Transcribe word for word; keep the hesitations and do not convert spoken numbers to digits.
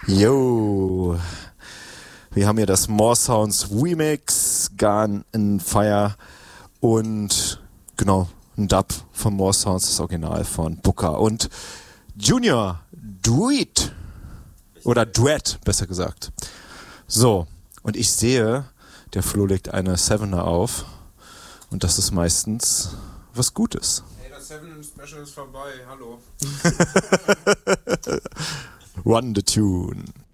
Yo, wir haben hier das More Sounds Remix, Gun in Fire und genau, ein Dub von More Sounds, das Original von Booker und Junior Duet oder Duet, besser gesagt. So, und ich sehe, der Flo legt eine Sevener auf und das ist meistens was Gutes. Hey, das Seven Special ist vorbei, hallo. Run the tune.